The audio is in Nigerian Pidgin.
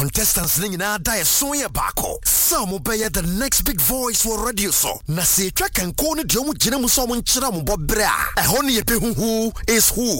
contestants ning na da so ye bako. Some be the next big voice for radio so. Na se twa kan ko ne de omo gina mu so mo nkyira mo bobra. Ehon ye pe hu is who.